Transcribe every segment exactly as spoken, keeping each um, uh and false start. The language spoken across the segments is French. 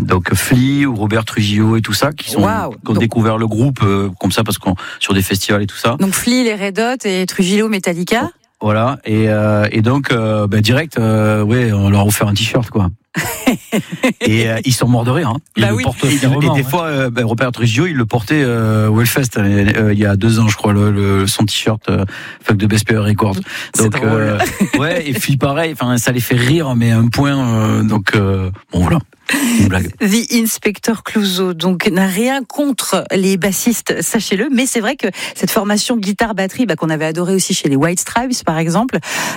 donc Flea ou Robert Trujillo et tout ça, qui sont wow. qui ont donc, découvert le groupe euh, comme ça parce qu'on sur des festivals et tout ça. Donc Flea, les Red Hot et Trujillo, Metallica. Oh, voilà et euh, et donc euh, bah, direct, euh, ouais, on leur a offert un t-shirt quoi. et euh, ils sont morts de rire. Hein. Ils bah le oui. portent, et, et des ouais. fois, euh, bah, Robert Trujillo, il le portait euh, au Hellfest euh, il y a deux ans, je crois, le, le, son t-shirt euh, Fuck the Best Player Records. Donc, euh, ouais, et puis pareil, enfin, ça les fait rire, mais à un point. Euh, donc, euh, bon voilà. Une blague. The Inspector Clouseau, donc, n'a rien contre les bassistes, sachez-le, mais c'est vrai que cette formation guitare-batterie, bah, qu'on avait adoré aussi chez les White Stripes, par exemple,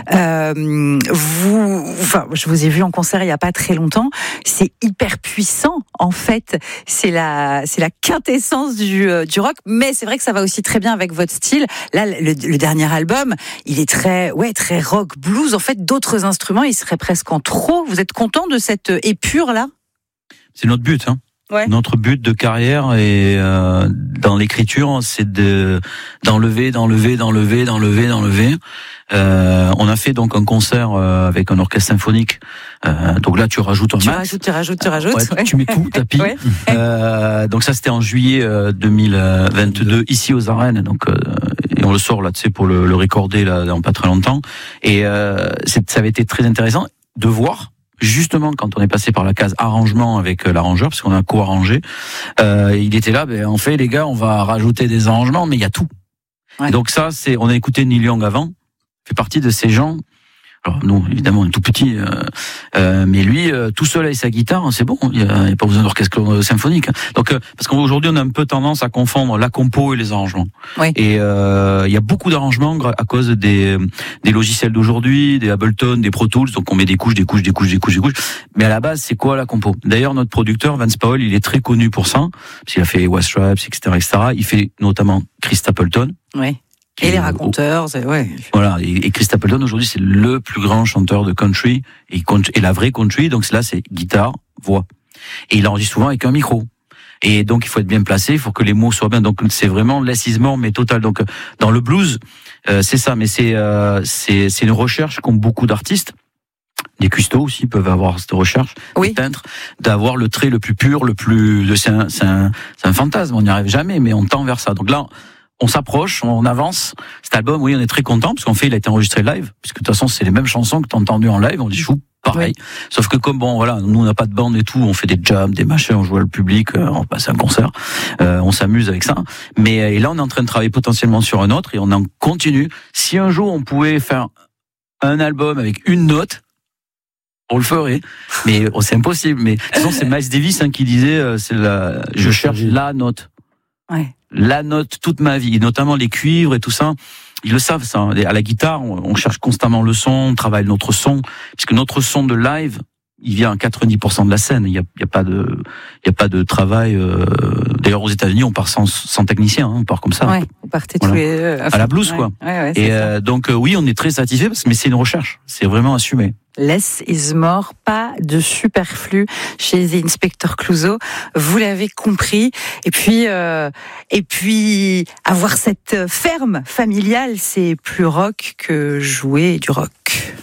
euh, vous, enfin, je vous ai vu en concert il y a pas très longtemps, c'est hyper puissant, en fait, c'est la, c'est la quintessence du, euh, du rock, mais c'est vrai que ça va aussi très bien avec votre style. Là, le, le dernier album, il est très, ouais, très rock, blues, en fait, d'autres instruments, il serait presque en trop. Vous êtes content de cette épure-là? C'est notre but, hein. Ouais. Notre but de carrière et euh, dans l'écriture, c'est de d'enlever, d'enlever, d'enlever, d'enlever, d'enlever. Euh, on a fait donc un concert euh, avec un orchestre symphonique. Euh, donc là, tu rajoutes un tu max. Rajoutes, tu rajoutes, tu rajoutes. Ouais, ouais. Tu mets tout, tapis. Ouais. Euh, donc ça, c'était en juillet euh, deux mille vingt-deux ici aux Arènes. Donc euh, et on le sort là, tu sais, pour le, le recorder là dans pas très longtemps. Et euh, c'est, ça avait été très intéressant de voir. Justement, quand on est passé par la case arrangement avec l'arrangeur, parce qu'on a co-arrangé, euh, il était là, ben, en fait, les gars, on va rajouter des arrangements, mais il y a tout. Ouais. Donc ça, c'est, on a écouté Neil Young avant, fait partie de ces gens. Alors nous, évidemment, on est tout petit, euh, euh, mais lui, euh, tout seul avec sa guitare, c'est bon, il n'y a, a pas besoin d'orchestre symphonique. Donc, euh, parce qu'aujourd'hui, on a un peu tendance à confondre la compo et les arrangements. Oui. Et euh, il y a beaucoup d'arrangements à cause des, des logiciels d'aujourd'hui, des Ableton, des Pro Tools, donc on met des couches, des couches, des couches, des couches, des couches. Mais à la base, c'est quoi la compo? D'ailleurs, notre producteur, Vance Powell, il est très connu pour ça, parce qu'il a fait White Stripes, et cetera, et cetera. Il fait notamment Chris Stapleton. Oui. Et les raconteurs, c'est, ouais. Voilà. Et, et Chris Stapleton, aujourd'hui, c'est le plus grand chanteur de country. Et, et la vraie country, donc là, c'est guitare, voix. Et il enregistre souvent avec un micro. Et donc, il faut être bien placé, il faut que les mots soient bien. Donc, c'est vraiment less is more, mais total. Donc, dans le blues, euh, c'est ça. Mais c'est, euh, c'est, c'est une recherche qu'ont beaucoup d'artistes. Les custos aussi peuvent avoir cette recherche, oui. Les peintres, d'avoir le trait le plus pur, le plus, c'est un, c'est un, c'est un fantasme. On n'y arrive jamais, mais on tend vers ça. Donc là, on s'approche, on avance. Cet album, oui, on est très content parce qu'en fait, il a été enregistré live, puisque de toute façon, c'est les mêmes chansons que t'as entendues en live. On dit chou, pareil. Oui. Sauf que comme bon, voilà, nous on n'a pas de bande et tout, on fait des jams, des machins, on joue à le public, euh, on passe un concert, euh, on s'amuse avec ça. Mais et là, on est en train de travailler potentiellement sur un autre et on en continue. Si un jour on pouvait faire un album avec une note, on le ferait, mais oh, c'est impossible. Mais de toute façon, c'est Miles Davis hein, qui disait, euh, c'est la, je cherche la note. Ouais. La note toute ma vie, et notamment les cuivres et tout ça, ils le savent ça. À la guitare, on cherche constamment le son, on travaille notre son, puisque notre son de live, il vient à quatre-vingt-dix pour cent de la scène. Il y a, il y a pas de, il y a pas de travail. Euh... D'ailleurs, aux États-Unis, on part sans, sans technicien, hein, on part comme ça. Ouais, on partait voilà. tous les deux à la blues, ouais. quoi. Ouais, ouais, et euh, donc, euh, oui, on est très satisfait, parce que mais c'est une recherche, c'est vraiment assumé. Less is more, pas de superflu chez The Inspector Clouseau. Vous l'avez compris. Et puis, euh, et puis, avoir cette ferme familiale, c'est plus rock que jouer du rock.